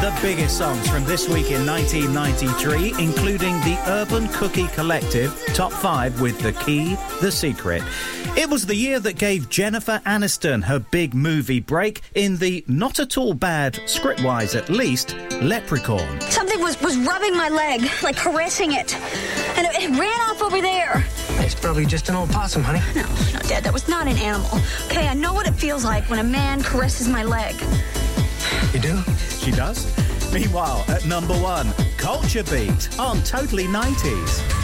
the biggest songs from this week in 1993, including the Urban Cookie Collective, top 5 with The Key, The Secret. It was the year that gave Jennifer Aniston her big movie break in the not at all bad, script-wise at least, Leprechaun. Something was rubbing my leg, like caressing it, and it ran off over there. It's probably just an old possum, honey. No, Dad, that was not an animal. Okay, I know what it feels like when a man caresses my leg. You do? She does? Meanwhile, at number 1, Culture Beat on Totally 90s.